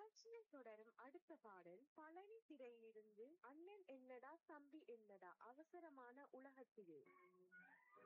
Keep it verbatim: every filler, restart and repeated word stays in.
நிகழ்ச்சியில் தொடரும் அடுத்த பாடல் பழனி திரையிலிருந்து அண்ணன் என்னடா தம்பி என்னடா அவசரமான உலகத்திலே.